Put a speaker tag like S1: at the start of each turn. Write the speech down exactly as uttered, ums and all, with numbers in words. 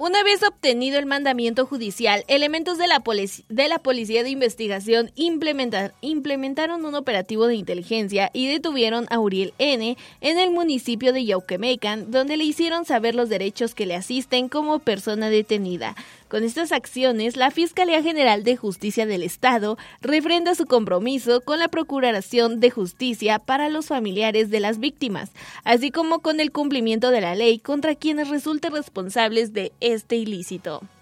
S1: Una vez obtenido el mandamiento judicial, elementos de la, polic- de la Policía de Investigación implementar- implementaron un operativo de inteligencia y detuvieron a Uriel N. en el municipio de Yauquemecan, donde le hicieron saber los derechos que le asisten como persona detenida. Con estas acciones, la Fiscalía General de Justicia del Estado refrenda su compromiso con la Procuración de Justicia para los familiares de las víctimas, así como con el cumplimiento de la ley contra quienes resulten responsables de este ilícito.